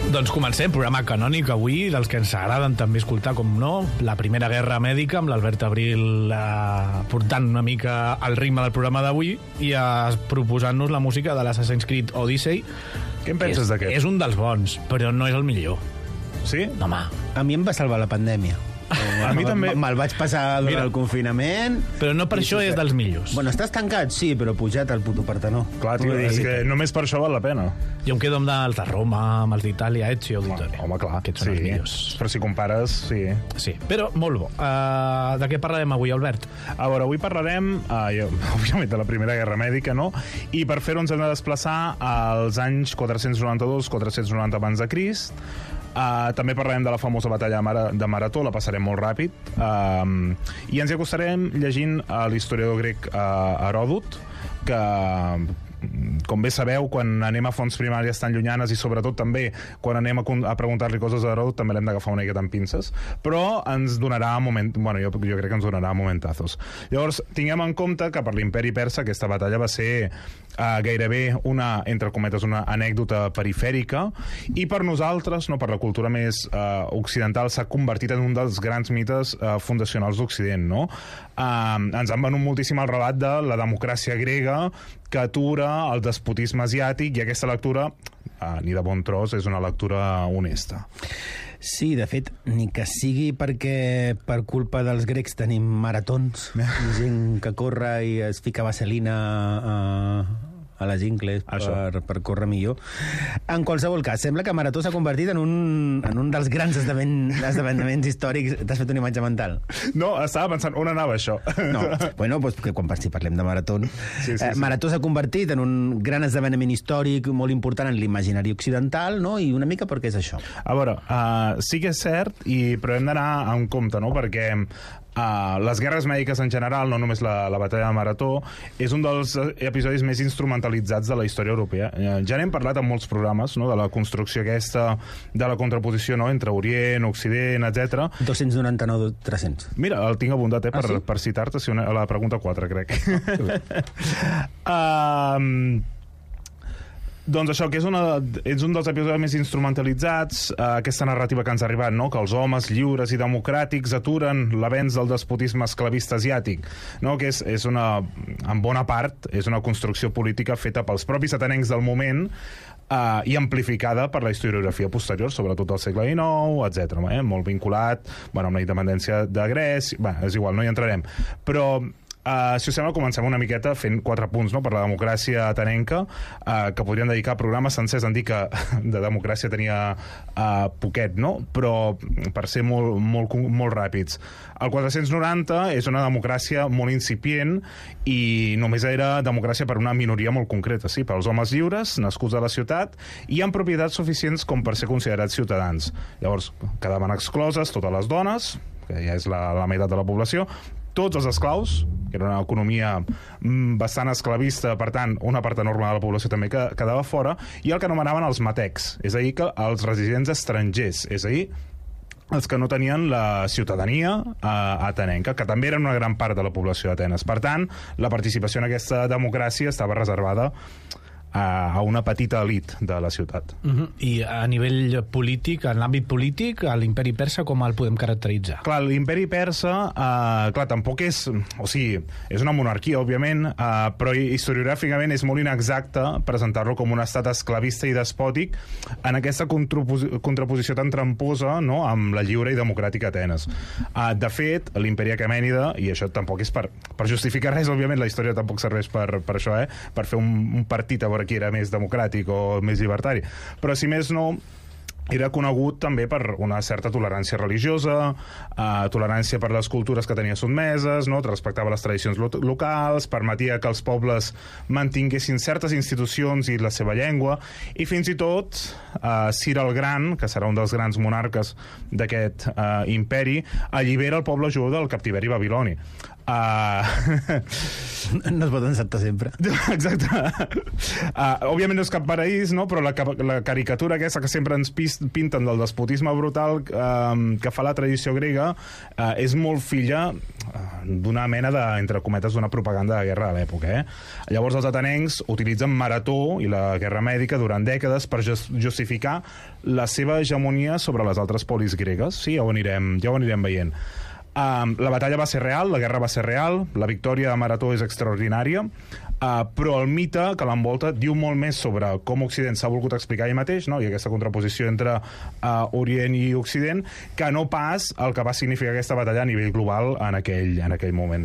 Doncs comencem, programa canònic avui, dels que ens agraden també escoltar, com no, la Primera Guerra Mèdica, amb l'Albert Abril portant una mica el ritme del programa d'avui i proposant-nos la música de l'Assassin's Creed Odyssey. Què en penses d'aquest? És un dels bons, però no és el millor. Sí? No, home. A mi em va salvar la pandèmia. A mi també. Me'l vaig passar durant el confinament. Però no per això és dels millors. Bueno, estàs tancat, sí, però pujat al puto Partenó. Clar, tio, és que només per això val la pena. Jo em quedo amb els de Roma, amb els d'Itàlia, Ezio Auditore. Home, clar. Aquests són els millors. Però si compares, sí. Sí, però molt bo. De què parlarem avui, Albert? A veure, avui parlarem, òbviament, de la Primera Guerra Mèdica, no? I per fer-ho ens hem de desplaçar als anys 492-490 abans de Crist. També parlarem de la famosa batalla de Marató, la passarem molt ràpid, i ens hi acostarem llegint l'historiador grec Heròdot, que, com bé sabeu, quan anem a fonts primàries tan llunyanes i sobretot també quan anem a preguntar-li coses a Heròdot també l'hem d'agafar una miqueta amb pinces, però ens donarà jo crec que ens donarà momentazos. Llavors, tinguem en compte que per l'imperi persa aquesta batalla va ser gairebé una, entre cometes, una anècdota perifèrica, i per nosaltres, no, per la cultura més occidental, s'ha convertit en un dels grans mites fundacionals d'Occident, no? Ens han venut moltíssim el relat de la democràcia grega que atura el despotisme asiàtic, i aquesta lectura, ni de bon tros, és una lectura honesta. Sí, de fet, ni que sigui perquè per culpa dels grecs tenim maratons, gent que corre i es fica vaselina a les ingles per córrer millor. En qualsevol cas, sembla que Marató s'ha convertit en un dels grans esdeveniments històrics. T'has fet una imatge mental? No, estava pensant, on anava això? No, bueno, doncs, si parlem de Marató. Sí. Marató s'ha convertit en un gran esdeveniment històric molt important en l'imaginari occidental, no? I una mica perquè és això. A veure, sí que és cert, però hem d'anar en compte, no? Perquè les guerres mèdiques en general, no només la batalla de Marató, és un dels episodis més instrumentalitzats de la història europea. Ja n'hem parlat en molts programes, no? De la construcció aquesta, de la contraposició, no? Entre Orient, Occident, etc. 299-300. Mira, el tinc abundat, per citar-te, a la pregunta 4, crec. Doncs això, que és un dels episodis més instrumentalitzats, aquesta narrativa que ens ha arribat, no? Que els homes lliures i democràtics aturen l'avenç del despotisme esclavista asiàtic, no? Que és una, en bona part, és una construcció política feta pels propis atenencs del moment i amplificada per la historiografia posterior, sobretot del segle XIX, etc. Molt vinculat amb la independència de Grècia. És igual, no hi entrarem. Però si us sembla, comencem una miqueta fent 4 punts, no? Per la democràcia atenenca, que podríem dedicar programes sencers en dir que de democràcia tenia poquet, no? Però per ser molt ràpids. El 490 és una democràcia molt incipient i només era democràcia per una minoria molt concreta, sí? Per als homes lliures, nascuts a la ciutat, i amb propietats suficients com per ser considerats ciutadans. Llavors, quedaven excloses totes les dones, que ja és la meitat de la població, tots els esclaus, que era una economia bastant esclavista, per tant, una part enorme de la població també quedava fora, i el que anomenaven els matecs, és a dir, que els residents estrangers, és a dir, els que no tenien la ciutadania atenenca, que també eren una gran part de la població d'Atenes. Per tant, la participació en aquesta democràcia estava reservada a una petita elit de la ciutat. I a nivell polític, en l'àmbit polític, l'imperi persa com el podem caracteritzar? Clar, l'imperi persa, tampoc és... O sigui, és una monarquia, òbviament, però historiogràficament és molt inexacte presentar-lo com un estat esclavista i despòtic en aquesta contraposició tan tramposa, no?, amb la lliure i democràtica Atenes. De fet, l'imperi aquemènida, i això tampoc és per justificar res, òbviament, la història tampoc serveix per això, per fer un partit a veure qui era més democràtic o més llibertari, però si més no era conegut també per una certa tolerància religiosa, tolerància per les cultures que tenia sotmeses, no? Respectava les tradicions locals, permetia que els pobles mantinguessin certes institucions i la seva llengua, i fins i tot Cir el Gran, que serà un dels grans monarques d'aquest imperi, allibera el poble jueu del captiveri babiloni. No es pot encertar sempre. Exacte. Òbviament no és cap paraís, no? Però la caricatura aquesta que sempre ens pinten del despotisme brutal que fa la tradició grega és molt filla d'una mena de, entre cometes, d'una propaganda de guerra de l'època. Llavors els atenencs utilitzen Marató i la guerra mèdica durant dècades per justificar la seva hegemonia sobre les altres polis gregues. Sí, ja ho anirem veient. La batalla va ser real, la guerra va ser real, la victòria de Marató és extraordinària, però el mite que l'envolta diu molt més sobre com Occident s'ha volgut explicar ell mateix, no? I aquesta contraposició entre Orient i Occident, que no pas el que va significar aquesta batalla a nivell global en aquell moment.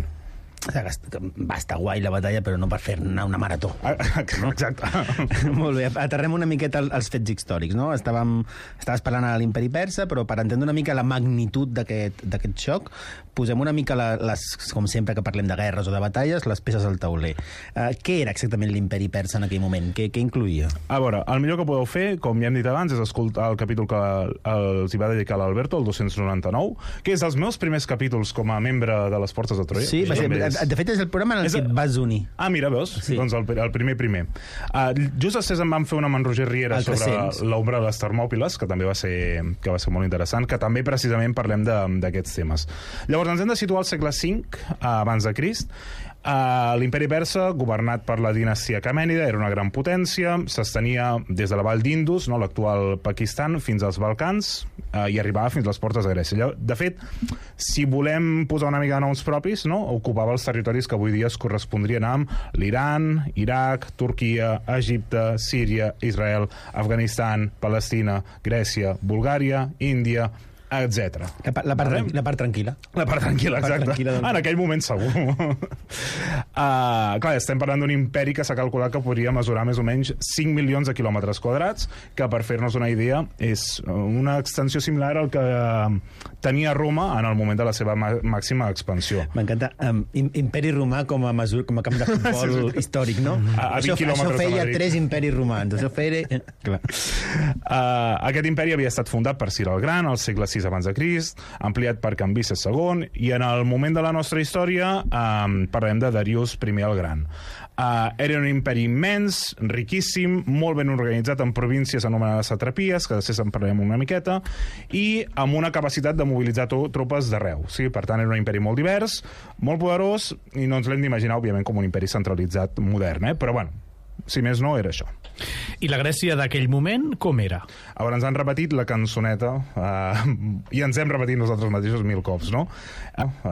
Va estar guai la batalla, però no per fer-ne una marató. Exacte. Molt bé, aterrem una miqueta als fets històrics, no? Estaves parlant a l'Imperi Persa, però per entendre una mica la magnitud d'aquest xoc, posem una mica, com sempre que parlem de guerres o de batalles, les peces al tauler. Què era exactament l'Imperi Persa en aquell moment? Què incluïa? A veure, el millor que podeu fer, com ja hem dit abans, és escoltar el capítol que els hi va dedicar l'Alberto, el 299, que és dels meus primers capítols com a membre de les Portes de Troia. Sí, de fet és el programa en el que et vas unir. Mira, veus? Sí. Doncs el primer. Just després em van fer una amb en Roger Riera sobre l'ombra de les Termòpiles, que també va ser molt interessant, que també precisament parlem d'aquests temes. Llavors ens hem de situar al segle V abans de Crist. L'Imperi Persa, governat per la dinastia Aquemènida, era una gran potència, s'estenia des de la vall d'Indus, no, l'actual Pakistan, fins als Balcans, i arribava fins a les portes de Grècia. De fet, si volem posar una mica de noms propis, no, ocupava els territoris que avui dia es correspondrien amb l'Iran, Iraq, Turquia, Egipte, Síria, Israel, Afganistan, Palestina, Grècia, Bulgària, Índia, etc. La part tranquil·la. La part tranquil·la, exacte. En aquell moment segur. Clar, estem parlant d'un imperi que s'ha calculat que podria mesurar més o menys 5 milions de quilòmetres quadrats, que per fer-nos una idea és una extensió similar al que tenia Roma en el moment de la seva màxima expansió. M'encanta. Imperi romà com a camp de futbol històric, no? Això feia 3 imperis romans. Això feia... Aquest imperi havia estat fundat per Cir el Gran al segle VI abans de Crist, ampliat per Cambises II, i en el moment de la nostra història parlem de Darius I el Gran. Era un imperi immens, riquíssim, molt ben organitzat en províncies anomenades satrapies, que després en parlarem una miqueta, i amb una capacitat de mobilitzar tropes d'arreu. Sí? Per tant, era un imperi molt divers, molt poderós, i no ens l'hem d'imaginar, òbviament, com un imperi centralitzat modern, però bueno, si més no, era això. I la Grècia d'aquell moment, com era? A veure, ens han repetit la cançoneta i ens hem repetit nosaltres mateixos 1000 cops, no?